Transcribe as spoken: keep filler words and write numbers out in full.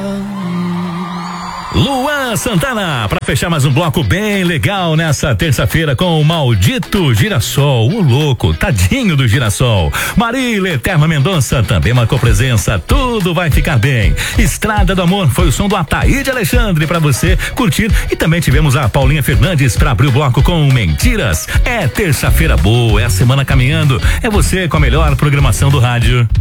Luan Santana, para fechar mais um bloco bem legal nessa terça-feira com o Maldito Girassol, o louco, tadinho do girassol. Marília Eterna Mendonça também marcou presença, tudo vai ficar bem. Estrada do Amor foi o som do Ataíde Alexandre para você curtir, e também tivemos a Paulinha Fernandes para abrir o bloco com Mentiras. É terça-feira boa, é a semana caminhando, é você com a melhor programação do rádio.